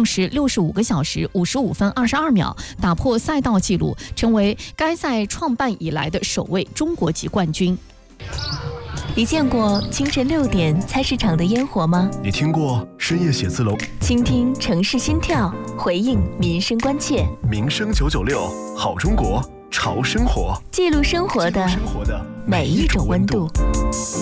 时65个小时55分22秒，打破赛道纪录，成为该赛创办以来的首位中国籍冠军。 你见过清晨6点菜市场的烟火吗？ 你听过深夜写字楼？ 倾听城市心跳，回应民生关切。 民生996，好中国，潮生活， 记录生活的每一种温度。